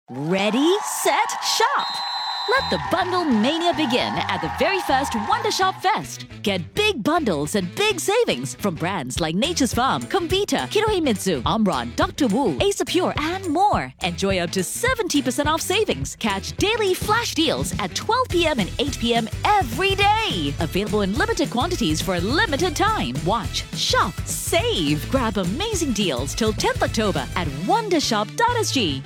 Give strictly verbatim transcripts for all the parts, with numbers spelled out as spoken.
Ready, set, shop! Let the bundle mania begin at the very first Wonder Shop Fest. Get big bundles and big savings from brands like Nature's Farm, Comvita, Kinohimitsu, Omron, Doctor Wu, Ace Pure, and more. Enjoy up to seventy percent off savings. Catch daily flash deals at twelve p.m. and eight p.m. every day. Available in limited quantities for a limited time. Watch, shop, save. Grab amazing deals till tenth October at wondershop dot s g.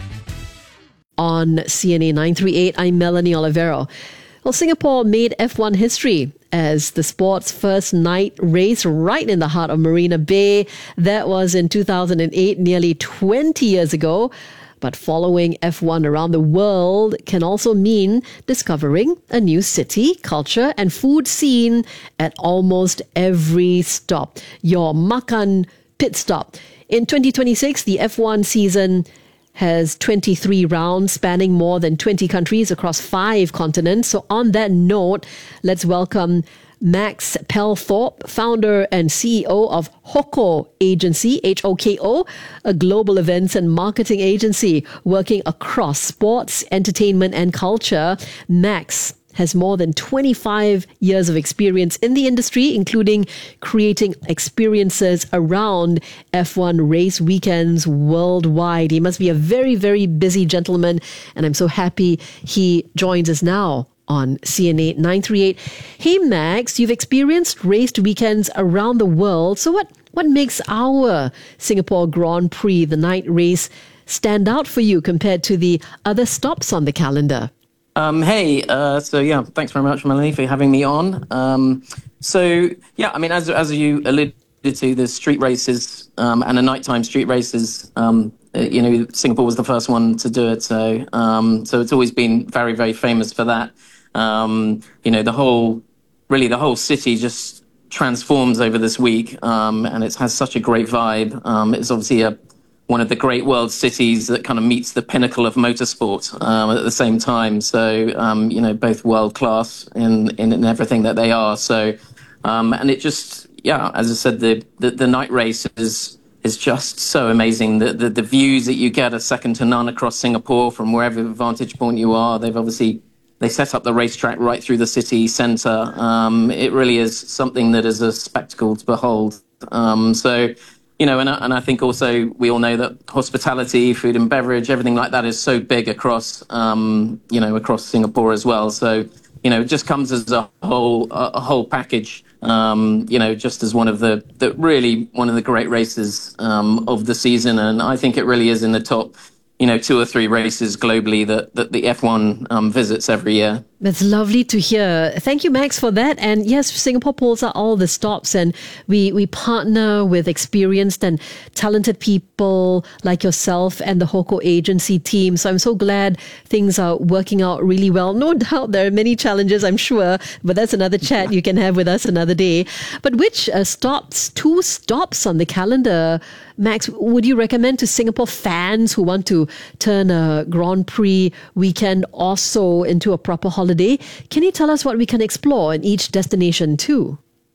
On C N A nine thirty-eight, I'm Melanie Olivero. Well, Singapore made F one history as the sport's first night race right in the heart of Marina Bay. That was in two thousand eight, nearly twenty years ago. But following F one around the world can also mean discovering a new city, culture, and food scene at almost every stop. Your Makan pit stop. In twenty twenty-six, the F one season has twenty-three rounds spanning more than twenty countries across five continents. So on that note, let's welcome Max Pelthorpe, founder and C E O of Hoko Agency, H O K O, a global events and marketing agency working across sports, entertainment, and culture. Max has more than twenty-five years of experience in the industry, including creating experiences around F one race weekends worldwide. He must be a very, very busy gentleman, and I'm so happy he joins us now on C N A nine thirty-eight. Hey, Max, you've experienced raced weekends around the world. So what, what makes our Singapore Grand Prix, the night race, stand out for you compared to the other stops on the calendar? Um, hey, uh, so yeah, thanks very much, Melanie, for having me on. Um, so yeah, I mean, as as you alluded to, the street races um, and the nighttime street races. Um, you know, Singapore was the first one to do it, so um, so it's always been very, very famous for that. Um, you know, the whole, really, the whole city just transforms over this week, um, and it has such a great vibe. Um, it's obviously a one of the great world cities that kind of meets the pinnacle of motorsport um, at the same time. So, um, you know, both world class in, in, in everything that they are. So, um, and it just, yeah, as I said, the, the, the night race is is just so amazing. The, the, the views that you get are second to none across Singapore from wherever vantage point you are. They've obviously, they set up the racetrack right through the city centre. Um, it really is something that is a spectacle to behold. Um, so, You know, and I, and I think also we all know that hospitality, food and beverage, everything like that is so big across, um, you know, across Singapore as well. So, you know, it just comes as a whole a, a whole package, um, you know, just as one of the, the really one of the great races um, of the season. And I think it really is in the top, you know, two or three races globally that, that the F one um, visits every year. That's lovely to hear. Thank you, Max, for that. And yes, Singapore pulls out all the stops, and we, we partner with experienced and talented people like yourself and the Hoko Agency team. So I'm so glad things are working out really well. No doubt there are many challenges, I'm sure, but that's another chat you can have with us another day. But which uh, stops, two stops on the calendar, Max, would you recommend to Singapore fans who want to turn a Grand Prix weekend also into a proper holiday? Can you tell us what we can explore in each destination too?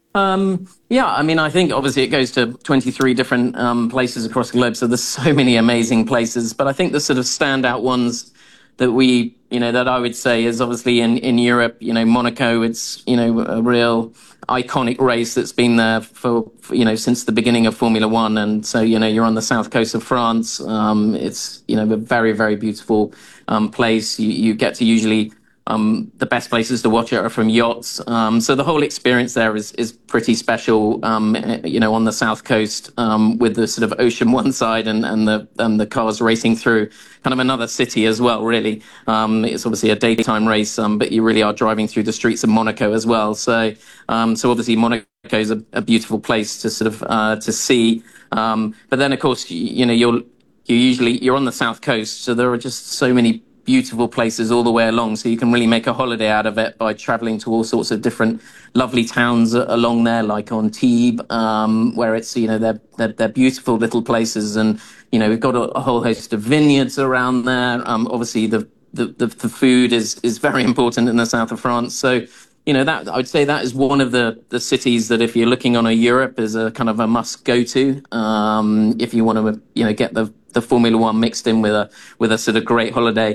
Um, yeah, I mean, I think obviously it goes to twenty-three different um, places across the globe, so there's so many amazing places. But I think the sort of standout ones that we, you know, that I would say is obviously in, in Europe, you know, Monaco, it's, you know, a real iconic race that's been there for, for, you know, since the beginning of Formula One. And so, you know, you're on the south coast of France. Um, it's, you know, a very, very beautiful um, place. You, you get to usually... Um, the best places to watch it are from yachts. Um, so the whole experience there is, is pretty special, um, you know, on the south coast um, with the sort of ocean one side and, and, the, and the cars racing through kind of another city as well, really. Um, it's obviously a daytime race, um, but you really are driving through the streets of Monaco as well. So um, so obviously Monaco is a, a beautiful place to sort of uh, to see. Um, but then, of course, you, you know, you're, you usually, you're on the south coast, so there are just so many beautiful places all the way along, so you can really make a holiday out of it by traveling to all sorts of different lovely towns along there, like on Tebe, um, where it's, you know, they're, they're, they're beautiful little places. And, you know, we've got a, a whole host of vineyards around there. Um, obviously, the, the, the, the food is, is very important in the south of France. So, you know, that I would say that is one of the, the cities that if you're looking on a Europe is a kind of a must go to, um, if you want to, you know, get the, the Formula One mixed in with a, with a sort of great holiday.